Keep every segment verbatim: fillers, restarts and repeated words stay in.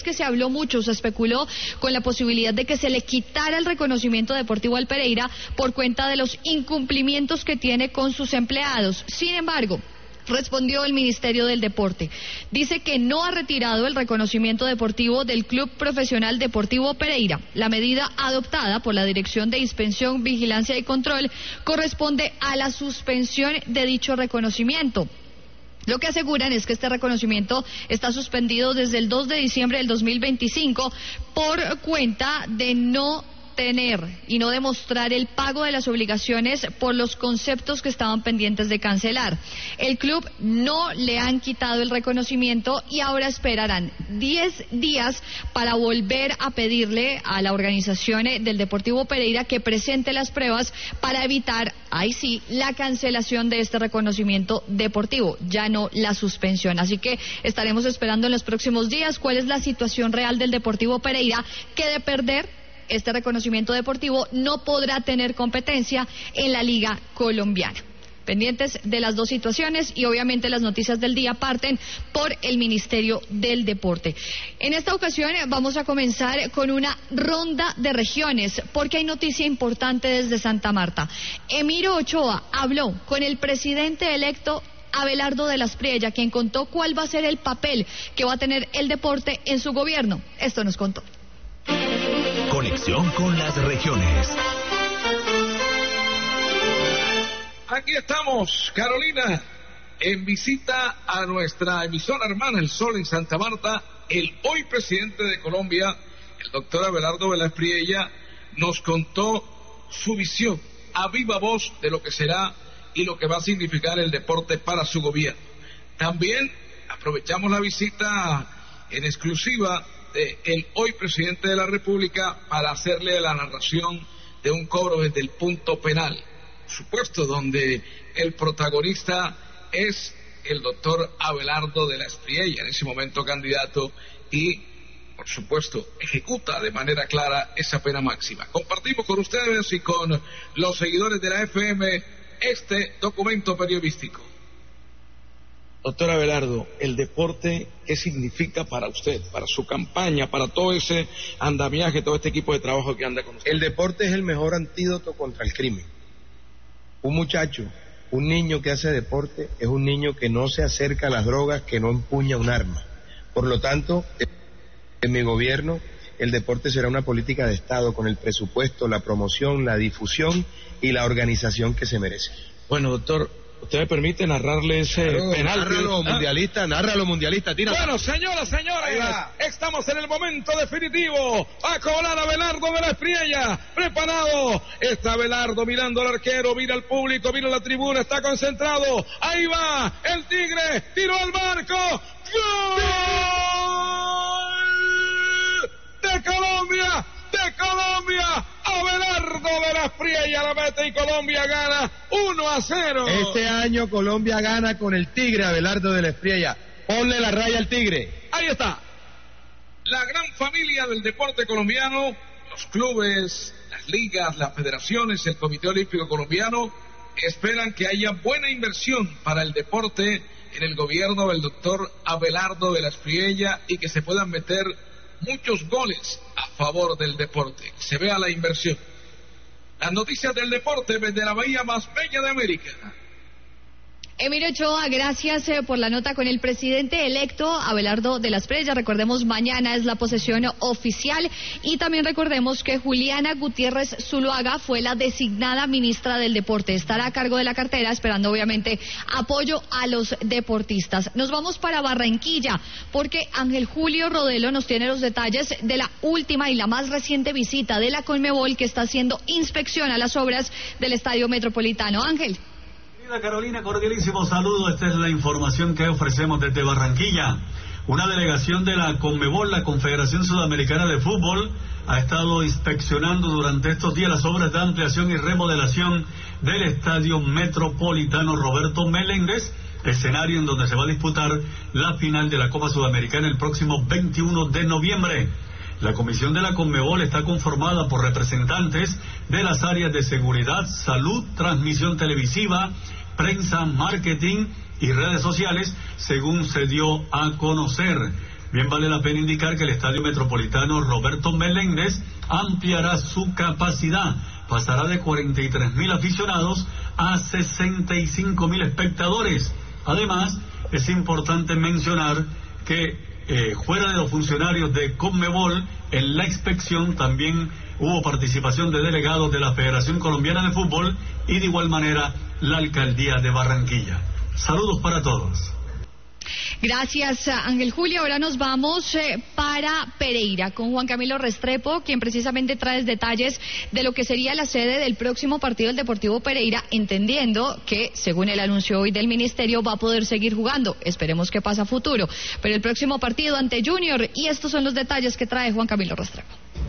que se habló mucho, se especuló con la posibilidad de que se le quitara el reconocimiento deportivo al Pereira por cuenta de los incumplimientos que tiene con sus empleados. Sin embargo, respondió el Ministerio del Deporte. Dice que no ha retirado el reconocimiento deportivo del Club Profesional Deportivo Pereira. La medida adoptada por la Dirección de Inspección, Vigilancia y Control corresponde a la suspensión de dicho reconocimiento. Lo que aseguran es que este reconocimiento está suspendido desde el dos de diciembre del dos mil veinticinco por cuenta de no tener y no demostrar el pago de las obligaciones por los conceptos que estaban pendientes de cancelar. El club no le han quitado el reconocimiento y ahora esperarán diez días para volver a pedirle a la organización del Deportivo Pereira que presente las pruebas para evitar, ahí sí, la cancelación de este reconocimiento deportivo, ya no la suspensión. Así que estaremos esperando en los próximos días cuál es la situación real del Deportivo Pereira, que de perder este reconocimiento deportivo no podrá tener competencia en la Liga Colombiana. Pendientes de las dos situaciones y obviamente las noticias del día parten por el Ministerio del Deporte. En esta ocasión vamos a comenzar con una ronda de regiones porque hay noticia importante desde Santa Marta. Emiro Ochoa habló con el presidente electo Abelardo de la Espriella, quien contó cuál va a ser el papel que va a tener el deporte en su gobierno. Esto nos contó. Conexión con las regiones. Aquí estamos, Carolina, en visita a nuestra emisora hermana El Sol en Santa Marta. El hoy presidente de Colombia, el doctor Abelardo de la Espriella, nos contó su visión a viva voz de lo que será y lo que va a significar el deporte para su gobierno. También aprovechamos la visita en exclusiva de el hoy presidente de la República para hacerle la narración de un cobro desde el punto penal, por supuesto, donde el protagonista es el doctor Abelardo de la Espriella, en ese momento candidato, y por supuesto ejecuta de manera clara esa pena máxima. Compartimos con ustedes y con los seguidores de la F M este documento periodístico. Doctor Abelardo, el deporte, ¿qué significa para usted, para su campaña, para todo ese andamiaje, todo este equipo de trabajo que anda con usted? El deporte es el mejor antídoto contra el crimen. Un muchacho, un niño que hace deporte, es un niño que no se acerca a las drogas, que no empuña un arma. Por lo tanto, en mi gobierno, el deporte será una política de Estado con el presupuesto, la promoción, la difusión y la organización que se merece. Bueno, doctor, ¿usted me permite narrarle ese claro, penal? Nárralo, ¿Ah? mundialista, nárralo, mundialista, tira. Bueno, señoras, señores, estamos en el momento definitivo. Va a cobrar Abelardo de la Espriella. Preparado. Está Abelardo mirando al arquero, mira al público, mira la tribuna, está concentrado. Ahí va el Tigre, tiró al marco. ¡Gol! ¡De Colombia! ¡De Colombia! Abelardo de la Espriella la mete y Colombia gana uno a cero. Este año Colombia gana con el Tigre, Abelardo de la Espriella. Ponle la raya al Tigre. Ahí está. La gran familia del deporte colombiano, los clubes, las ligas, las federaciones, el Comité Olímpico Colombiano, esperan que haya buena inversión para el deporte en el gobierno del doctor Abelardo de la Espriella y que se puedan meter muchos goles a favor del deporte. Se vea la inversión. Las noticias del deporte desde la bahía más bella de América. Emiro Ochoa, gracias eh, por la nota con el presidente electo Abelardo de la Espriella. Recordemos, mañana es la posesión oficial y también recordemos que Juliana Gutiérrez Zuluaga fue la designada ministra del Deporte. Estará a cargo de la cartera, esperando obviamente apoyo a los deportistas. Nos vamos para Barranquilla porque Ángel Julio Rodelo nos tiene los detalles de la última y la más reciente visita de la Conmebol, que está haciendo inspección a las obras del Estadio Metropolitano. Ángel. Carolina, cordialísimo saludo. Esta es la información que ofrecemos desde Barranquilla. Una delegación de la Conmebol, la Confederación Sudamericana de Fútbol, ha estado inspeccionando durante estos días las obras de ampliación y remodelación del Estadio Metropolitano Roberto Meléndez, escenario en donde se va a disputar la final de la Copa Sudamericana el próximo veintiuno de noviembre. La comisión de la Conmebol está conformada por representantes de las áreas de seguridad, salud, transmisión televisiva, prensa, marketing y redes sociales, según se dio a conocer. Bien, vale la pena indicar que el Estadio Metropolitano Roberto Meléndez ampliará su capacidad. Pasará de cuarenta y tres mil aficionados a sesenta y cinco mil espectadores. Además, es importante mencionar que eh, fuera de los funcionarios de Conmebol, en la inspección también hubo participación de delegados de la Federación Colombiana de Fútbol y de igual manera la Alcaldía de Barranquilla. Saludos para todos. Gracias, Ángel Julio. Ahora nos vamos eh, para Pereira con Juan Camilo Restrepo, quien precisamente trae detalles de lo que sería la sede del próximo partido del Deportivo Pereira, entendiendo que, según el anuncio hoy del Ministerio, va a poder seguir jugando. Esperemos que pase a futuro. Pero el próximo partido ante Junior, y estos son los detalles que trae Juan Camilo Restrepo.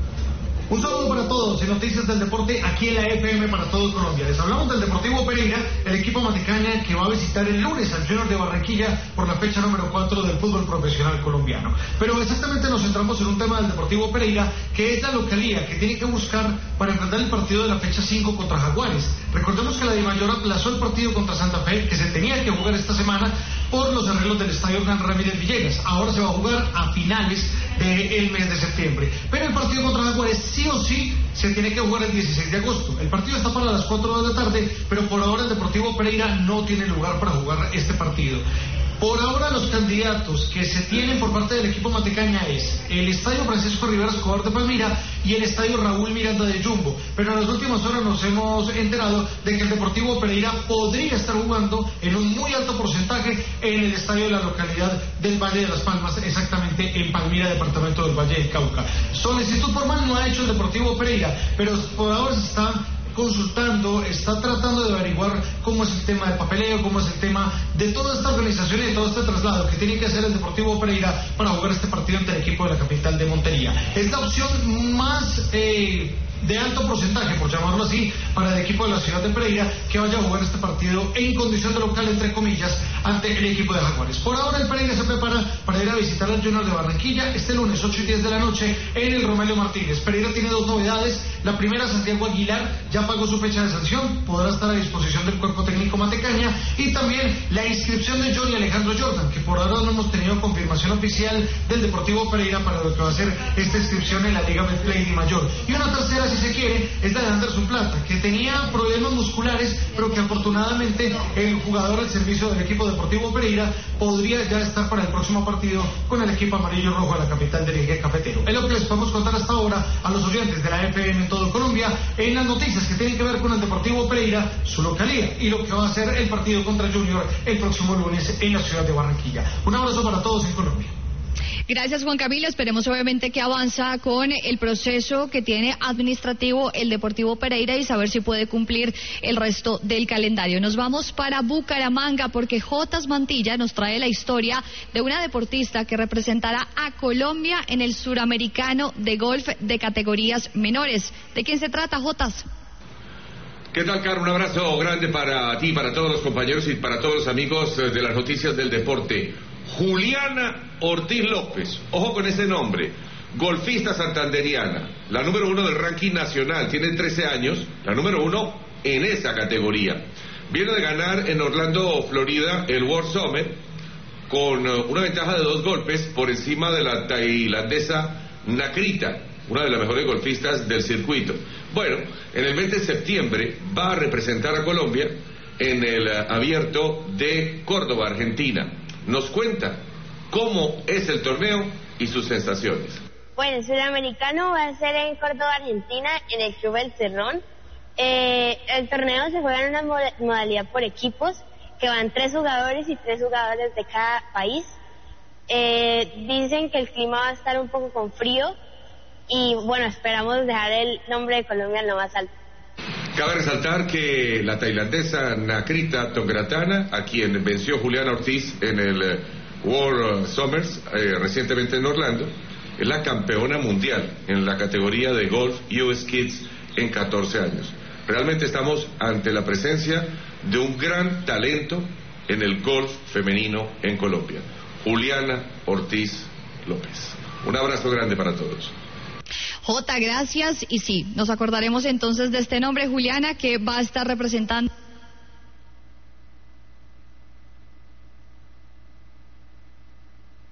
Un saludo para todos en Noticias del Deporte aquí en la F M para todo Colombia. Les hablamos del Deportivo Pereira, el equipo matecaña que va a visitar el lunes al Junior de Barranquilla por la fecha número cuatro del fútbol profesional colombiano. Pero exactamente nos centramos en un tema del Deportivo Pereira, que es la localía que tiene que buscar para enfrentar el partido de la fecha cinco contra Jaguares. Recordemos que la Dimayor aplazó el partido contra Santa Fe, que se tenía que jugar esta semana por los arreglos del estadio Hernán Ramírez Villegas. Ahora se va a jugar a finales del mes de septiembre. Pero el partido contra Jaguares sí o sí se tiene que jugar el dieciséis de agosto. El partido está para las cuatro de la tarde, pero por ahora el Deportivo Pereira no tiene lugar para jugar este partido. Por ahora los candidatos que se tienen por parte del equipo matecaña es el Estadio Francisco Rivera Escobar de Palmira y el Estadio Raúl Miranda de Jumbo. Pero en las últimas horas nos hemos enterado de que el Deportivo Pereira podría estar jugando en un muy alto porcentaje en el estadio de la localidad del Valle de las Palmas, exactamente en Palmira, departamento del Valle del Cauca. Solicitud formal no ha hecho el Deportivo Pereira, pero por ahora se está consultando, está tratando de averiguar cómo es el tema del papeleo, cómo es el tema de toda esta organización y de todo este traslado que tiene que hacer el Deportivo Pereira para jugar este partido ante el equipo de la capital de Montería. Es la opción más eh, de alto porcentaje, por llamarlo así, para el equipo de la ciudad de Pereira que vaya a jugar este partido en condición de local, entre comillas, ante el equipo de Jaguares. Por ahora el Pereira se prepara para ir a visitar al Junior de Barranquilla este lunes ocho y diez de la noche en el Romelio Martínez. Pereira tiene dos novedades. La primera, Santiago Aguilar ya pagó su fecha de sanción, podrá estar a disposición del cuerpo técnico matecaña, y también la inscripción de Johnny Alejandro Jordan, que por ahora no hemos tenido confirmación oficial del Deportivo Pereira para lo que va a ser esta inscripción en la Liga Betplay de Mayor. Y una tercera, si se quiere, es la de Anderson Plata, que tenía problemas musculares, pero que afortunadamente el jugador al servicio del equipo Deportivo Pereira podría ya estar para el próximo partido con el equipo amarillo rojo de la capital del eje cafetero. Es lo que les podemos contar hasta ahora a los oyentes de la F M en todo Colombia en las noticias que tienen que ver con el Deportivo Pereira, su localía y lo que va a ser el partido contra Junior el próximo lunes en la ciudad de Barranquilla. Un abrazo para todos en Colombia. Gracias, Juan Camilo. Esperemos obviamente que avanza con el proceso que tiene administrativo el Deportivo Pereira y saber si puede cumplir el resto del calendario. Nos vamos para Bucaramanga porque Jotas Mantilla nos trae la historia de una deportista que representará a Colombia en el Suramericano de Golf de categorías menores. ¿De quién se trata, Jotas? ¿Qué tal, Caro? Un abrazo grande para ti, para todos los compañeros y para todos los amigos de las noticias del deporte. Juliana Ortiz López, ojo con ese nombre, golfista santanderiana, la número uno del ranking nacional, tiene trece años, la número uno en esa categoría. Viene de ganar en Orlando, Florida, el World Summit, con una ventaja de dos golpes por encima de la tailandesa Nakrita, una de las mejores golfistas del circuito. Bueno, en el mes de septiembre va a representar a Colombia en el abierto de Córdoba, Argentina. Nos cuenta cómo es el torneo y sus sensaciones. Bueno, el Suramericano va a ser en Córdoba, Argentina, en el Club El Cerrón. Eh, el torneo se juega en una mod- modalidad por equipos, que van tres jugadores y tres jugadores de cada país. Eh, dicen que el clima va a estar un poco con frío y bueno, esperamos dejar el nombre de Colombia en lo más alto. Cabe resaltar que la tailandesa Nakrita Tongratana, a quien venció Juliana Ortiz en el World Summers eh, recientemente en Orlando, es la campeona mundial en la categoría de golf U S Kids en catorce años. Realmente estamos ante la presencia de un gran talento en el golf femenino en Colombia, Juliana Ortiz López. Un abrazo grande para todos. Jota, gracias. Y sí, nos acordaremos entonces de este nombre, Juliana, que va a estar representando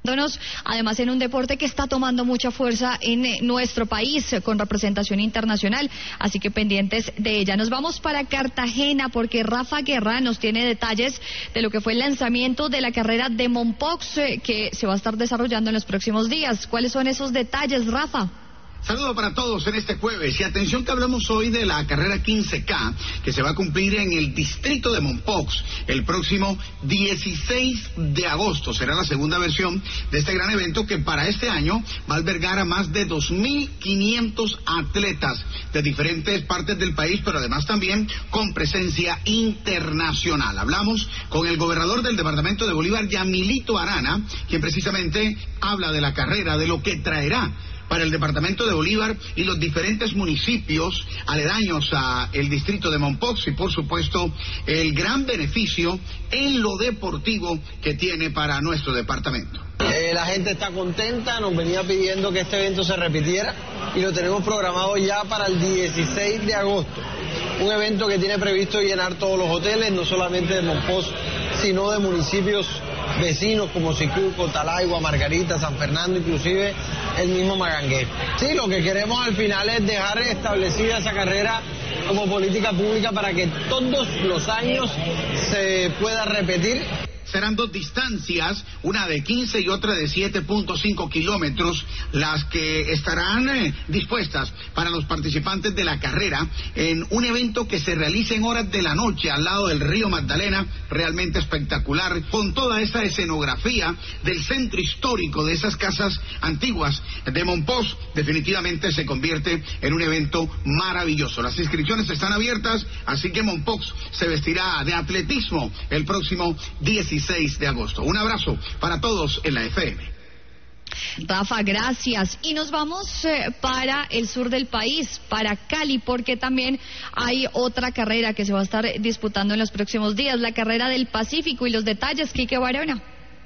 representándonos, además en un deporte que está tomando mucha fuerza en eh, nuestro país, eh, con representación internacional, así que pendientes de ella. Nos vamos para Cartagena porque Rafa Guerra nos tiene detalles de lo que fue el lanzamiento de la carrera de Mompox, eh, que se va a estar desarrollando en los próximos días. ¿Cuáles son esos detalles, Rafa? Saludo para todos en este jueves y atención que hablamos hoy de la carrera quince K que se va a cumplir en el distrito de Mompox el próximo dieciséis de agosto. Será la segunda versión de este gran evento que para este año va a albergar a más de dos mil quinientos atletas de diferentes partes del país, pero además también con presencia internacional. Hablamos con el gobernador del departamento de Bolívar, Yamilito Arana, quien precisamente habla de la carrera, de lo que traerá para el departamento de Bolívar y los diferentes municipios aledaños a el distrito de Mompox y por supuesto el gran beneficio en lo deportivo que tiene para nuestro departamento. Eh, la gente está contenta, nos venía pidiendo que este evento se repitiera y lo tenemos programado ya para el dieciséis de agosto. Un evento que tiene previsto llenar todos los hoteles, no solamente de Mompox, sino de municipios vecinos como Sicuco, Talaigua, Margarita, San Fernando, inclusive el mismo Magangué. Sí, lo que queremos al final es dejar establecida esa carrera como política pública para que todos los años se pueda repetir. Serán dos distancias, una de quince y otra de siete punto cinco kilómetros, las que estarán eh, dispuestas para los participantes de la carrera en un evento que se realiza en horas de la noche al lado del río Magdalena, realmente espectacular, con toda esa escenografía del centro histórico de esas casas antiguas de Mompox. Definitivamente se convierte en un evento maravilloso. Las inscripciones están abiertas, así que Mompox se vestirá de atletismo el próximo dieciséis de agosto. Un abrazo para todos en la F M. Rafa, gracias. Y nos vamos eh, para el sur del país, para Cali, porque también hay otra carrera que se va a estar disputando en los próximos días, la carrera del Pacífico. Y los detalles, Quique Barona.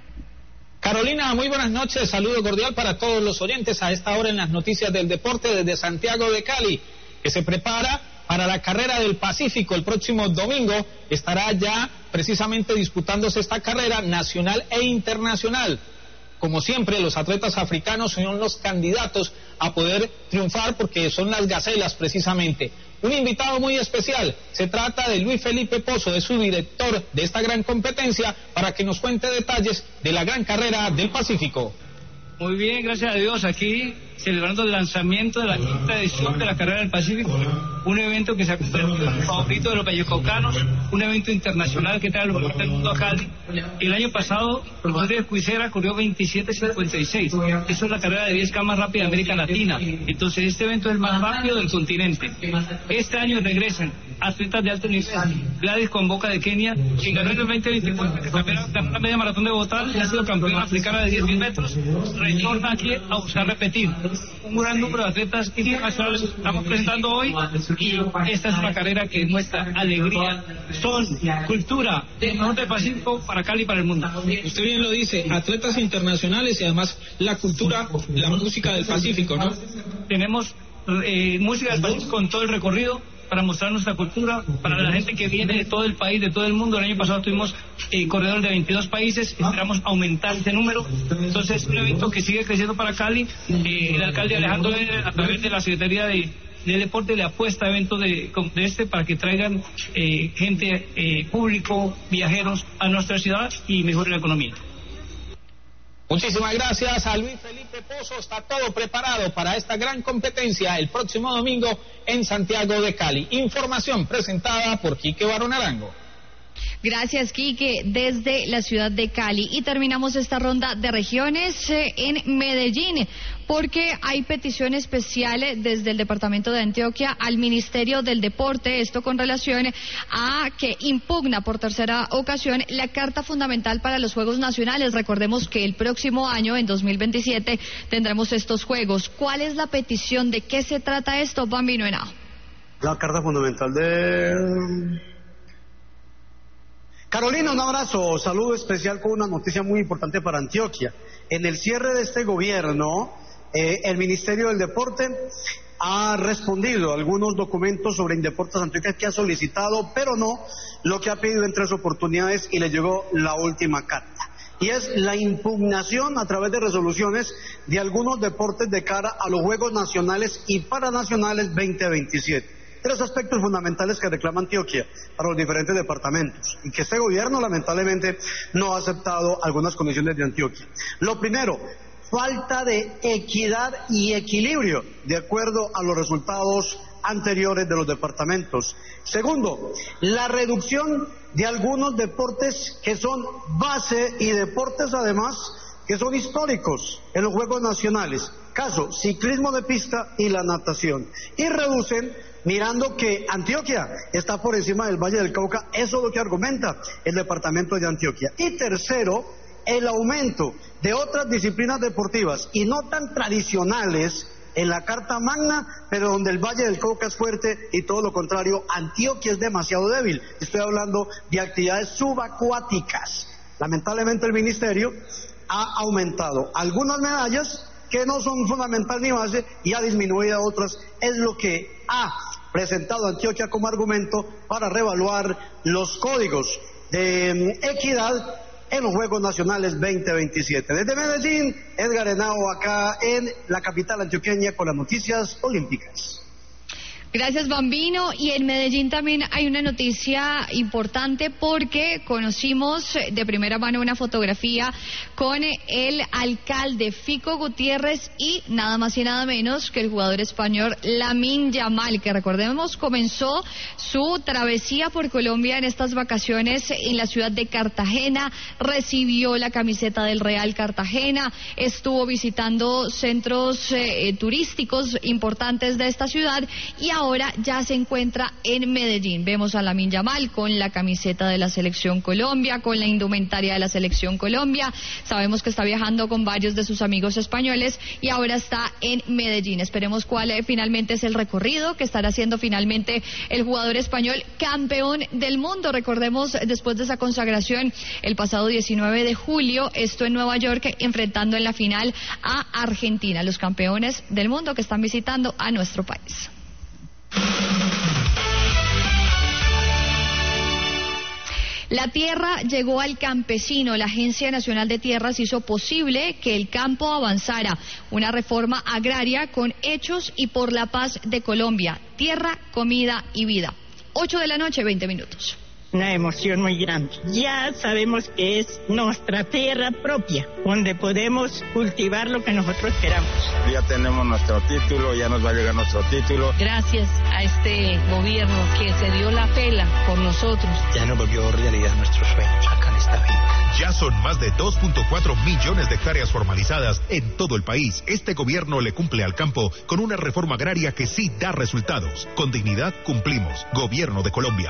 Carolina, muy buenas noches. Saludo cordial para todos los oyentes a esta hora en las noticias del deporte desde Santiago de Cali, que se prepara para la carrera del Pacífico. El próximo domingo estará ya precisamente disputándose esta carrera nacional e internacional. Como siempre, los atletas africanos son los candidatos a poder triunfar porque son las gacelas precisamente. Un invitado muy especial, se trata de Luis Felipe Pozo, es su director de esta gran competencia, para que nos cuente detalles de la gran carrera del Pacífico. Muy bien, gracias a Dios, aquí celebrando el lanzamiento de la quinta edición de la Carrera del Pacífico, un evento que se ha convertido en el favorito de los vallecaucanos, un evento internacional que trae a los mejores del mundo a Cali. El año pasado, Rodríguez Cuisera corrió veintisiete cincuenta y seis, eso es la carrera de diez K más rápida de América Latina, entonces este evento es el más rápido del continente. Este año regresan atletas de alto nivel, Gladys Convoca de Kenia, quien ganó en el veinte veinticuatro, que también ganó la media maratón de Bogotá y ha sido campeona africana de diez mil metros, retorna aquí a buscar repetir. Un gran número de atletas internacionales estamos presentando hoy y esta es una carrera que muestra alegría, son, cultura, del norte del Pacífico para Cali y para el mundo. Usted bien lo dice, atletas internacionales y además la cultura, la música del Pacífico, ¿no? Tenemos eh, música del Pacífico en todo el recorrido para mostrar nuestra cultura, para la gente que viene de todo el país, de todo el mundo. El año pasado tuvimos eh, corredores de veintidós países, esperamos aumentar este número, entonces es un evento que sigue creciendo para Cali. Eh, el alcalde Alejandro a través de la Secretaría de, de Deporte le apuesta a eventos de, de este para que traigan eh, gente, eh, público, viajeros a nuestra ciudad y mejore la economía. Muchísimas gracias a Luis Felipe Pozo, está todo preparado para esta gran competencia el próximo domingo en Santiago de Cali. Información presentada por Quique Barón Arango. Gracias, Quique, desde la ciudad de Cali. Y terminamos esta ronda de regiones eh, en Medellín, porque hay petición especial desde el departamento de Antioquia al Ministerio del Deporte, esto con relación a que impugna por tercera ocasión la Carta Fundamental para los Juegos Nacionales. Recordemos que el próximo año, en dos mil veintisiete, tendremos estos Juegos. ¿Cuál es la petición? ¿De qué se trata esto, Bambino Henao? La Carta Fundamental de... Carolina, un abrazo, saludo especial con una noticia muy importante para Antioquia. En el cierre de este gobierno, eh, el Ministerio del Deporte ha respondido a algunos documentos sobre Indeportes Antioquia que ha solicitado, pero no lo que ha pedido en tres oportunidades y le llegó la última carta. y es la impugnación a través de resoluciones de algunos deportes de cara a los Juegos Nacionales y Paranacionales veinte veintisiete. Tres aspectos fundamentales que reclama Antioquia para los diferentes departamentos y que este gobierno lamentablemente no ha aceptado algunas condiciones de Antioquia. Lo primero, falta de equidad y equilibrio de acuerdo a los resultados anteriores de los departamentos. Segundo, la reducción de algunos deportes que son base y deportes además que son históricos en los Juegos Nacionales, caso ciclismo de pista y la natación, y reducen mirando que Antioquia está por encima del Valle del Cauca. Eso es lo que argumenta el departamento de Antioquia. Y tercero, el aumento de otras disciplinas deportivas y no tan tradicionales en la Carta Magna, pero donde el Valle del Cauca es fuerte y todo lo contrario, Antioquia es demasiado débil. Estoy hablando de actividades subacuáticas. Lamentablemente el ministerio ha aumentado algunas medallas que no son fundamental ni base y ha disminuido otras. Es lo que ha presentado Antioquia como argumento para reevaluar los códigos de equidad en los Juegos Nacionales veinte veintisiete. Desde Medellín, Edgar Henao, acá en la capital antioqueña con las noticias olímpicas. Gracias, Bambino. Y en Medellín también hay una noticia importante porque conocimos de primera mano una fotografía con el alcalde Fico Gutiérrez y nada más y nada menos que el jugador español Lamine Yamal, que recordemos comenzó su travesía por Colombia en estas vacaciones en la ciudad de Cartagena, recibió la camiseta del Real Cartagena, estuvo visitando centros eh, turísticos importantes de esta ciudad y ahora Ahora ya se encuentra en Medellín. Vemos a Lamine Yamal con la camiseta de la Selección Colombia, con la indumentaria de la Selección Colombia. Sabemos que está viajando con varios de sus amigos españoles y ahora está en Medellín. Esperemos cuál eh, finalmente es el recorrido que estará haciendo finalmente el jugador español campeón del mundo. Recordemos, después de esa consagración el pasado diecinueve de julio, esto en Nueva York, enfrentando en la final a Argentina, los campeones del mundo que están visitando a nuestro país. La tierra llegó al campesino. La Agencia Nacional de Tierras hizo posible que el campo avanzara. Una reforma agraria con hechos y por la paz de Colombia. Tierra, comida y vida. Ocho de la noche, veinte minutos. Una emoción muy grande. Ya sabemos que es nuestra tierra propia, donde podemos cultivar lo que nosotros queramos. Ya tenemos nuestro título, ya nos va a llegar nuestro título. Gracias a este gobierno que se dio la pela por nosotros. Ya nos volvió realidad nuestros sueños acá en esta finca. Ya son más de dos punto cuatro millones de hectáreas formalizadas en todo el país. Este gobierno le cumple al campo con una reforma agraria que sí da resultados. Con dignidad cumplimos. Gobierno de Colombia.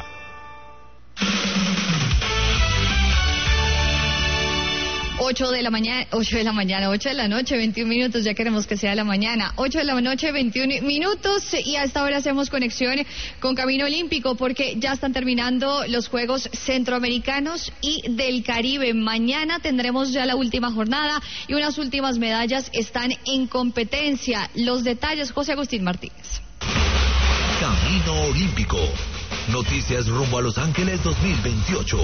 Ocho de la mañana, ocho de la mañana, ocho de la noche, veintiún minutos, ya queremos que sea la mañana, ocho de la noche, veintiún minutos, y a esta hora hacemos conexión con Camino Olímpico porque ya están terminando los Juegos Centroamericanos y del Caribe. Mañana tendremos ya la última jornada y unas últimas medallas están en competencia. Los detalles, José Agustín Martínez. Camino Olímpico. Noticias rumbo a Los Ángeles dos mil veintiocho.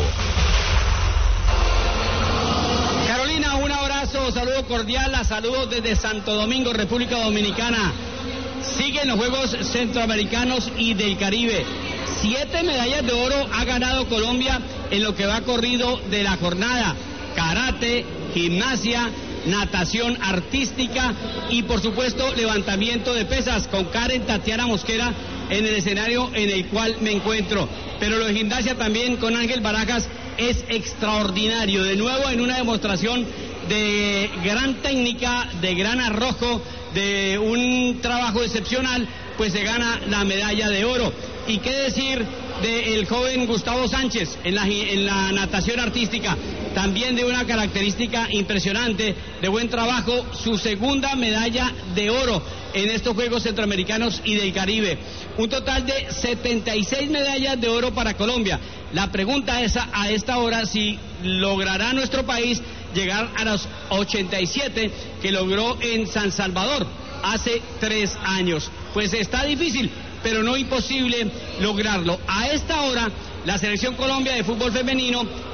Carolina, un abrazo, saludo cordial, a saludos desde Santo Domingo, República Dominicana. Siguen los Juegos Centroamericanos y del Caribe. Siete medallas de oro ha ganado Colombia en lo que va corrido de la jornada. Karate, gimnasia, natación artística y por supuesto levantamiento de pesas con Karen Tatiana Mosquera en el escenario en el cual me encuentro. Pero lo de gimnasia también con Ángel Barajas es extraordinario. De nuevo en una demostración de gran técnica, de gran arrojo, de un trabajo excepcional, pues se gana la medalla de oro. Y qué decir del joven Gustavo Sánchez en la, en la natación artística, también de una característica impresionante, de buen trabajo, su segunda medalla de oro en estos Juegos Centroamericanos y del Caribe. Un total de setenta y seis medallas de oro para Colombia. La pregunta es a, a esta hora si logrará nuestro país llegar a los ochenta y siete que logró en San Salvador hace tres años. Pues está difícil, pero no imposible lograrlo. A esta hora, la Selección Colombia de fútbol femenino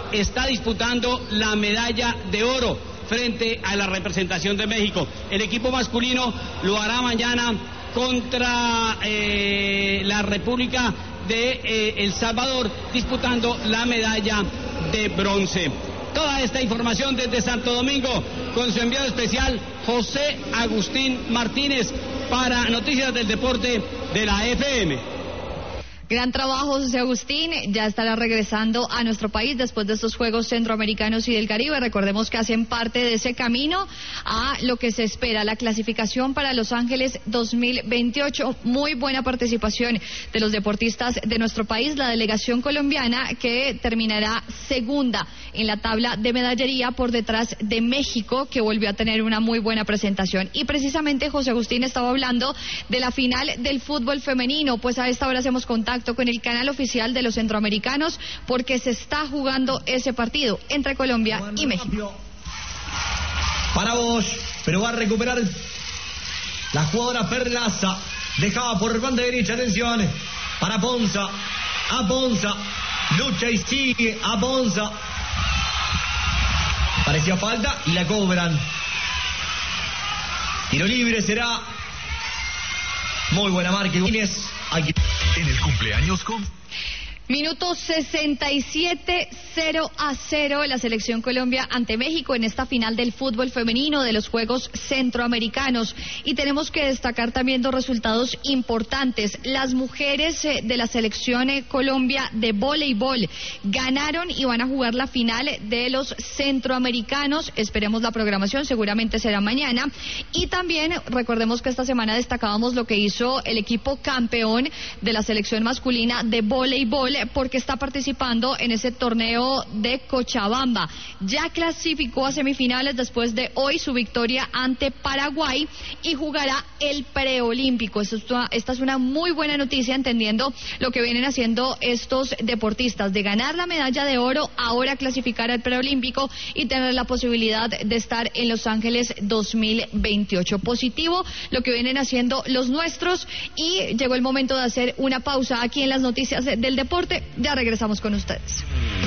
está disputando la medalla de oro frente a la representación de México. El equipo masculino lo hará mañana contra eh, la República de eh, El Salvador, disputando la medalla de bronce. Toda esta información desde Santo Domingo con su enviado especial José Agustín Martínez para Noticias del Deporte de la F M. Gran trabajo, José Agustín. Ya estará regresando a nuestro país después de estos Juegos Centroamericanos y del Caribe. Recordemos que hacen parte de ese camino a lo que se espera, la clasificación para Los Ángeles dos mil veintiocho. Muy buena participación de los deportistas de nuestro país. La delegación colombiana que terminará segunda en la tabla de medallería por detrás de México, que volvió a tener una muy buena presentación. Y precisamente José Agustín estaba hablando de la final del fútbol femenino. Pues a esta hora hacemos contacto con el canal oficial de los centroamericanos porque se está jugando ese partido entre Colombia y México. Para Bosch, pero va a recuperar la jugadora Perlaza, dejaba por banda derecha, atención, para Ponza, a Ponza, lucha y sigue, a Ponza, parecía falta y la cobran. Tiro libre será, muy buena marca Inés. Aquí. En el cumpleaños con... Minuto sesenta y siete, cero a cero la selección Colombia ante México en esta final del fútbol femenino de los Juegos Centroamericanos. Y tenemos que destacar también dos resultados importantes. Las mujeres eh, de la selección eh, Colombia de voleibol ganaron y van a jugar la final de los Centroamericanos. Esperemos la programación, seguramente será mañana. Y también recordemos que esta semana destacábamos lo que hizo el equipo campeón de la selección masculina de voleibol, porque está participando en ese torneo de Cochabamba. Ya clasificó a semifinales después de hoy su victoria ante Paraguay y jugará el preolímpico. Esta es una muy buena noticia, entendiendo lo que vienen haciendo estos deportistas, de ganar la medalla de oro, ahora clasificar al preolímpico y tener la posibilidad de estar en Los Ángeles dos mil veintiocho. Positivo lo que vienen haciendo los nuestros, y llegó el momento de hacer una pausa aquí en las noticias del deporte. Ya regresamos con ustedes.